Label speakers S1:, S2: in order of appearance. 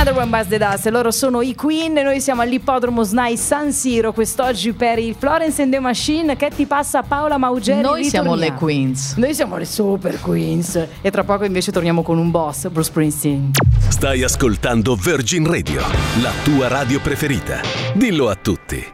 S1: Another One Bites the Dust, loro sono i Queen, noi siamo all'ippodromo SNAI San Siro quest'oggi per il Florence and the Machine. Che ti passa, Paola Maugeri?
S2: Noi siamo le Queens.
S1: Noi siamo le super Queens. E tra poco invece torniamo con un boss, Bruce Springsteen.
S3: Stai ascoltando Virgin Radio, la tua radio preferita. Dillo a tutti.